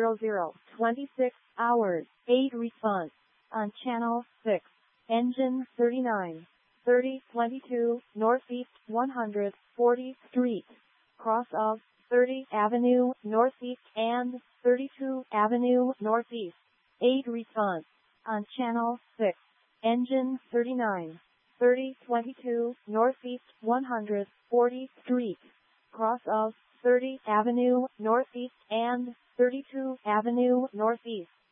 26 hours. 8 response. On channel 6. Engine 39. 3022 Northeast 140th Street. Cross of 30 Avenue Northeast and 32 Avenue Northeast. 8 response. On channel 6. Engine 39. 3022 Northeast 140th Street. Cross of 30 Avenue Northeast and 32 Avenue Northeast.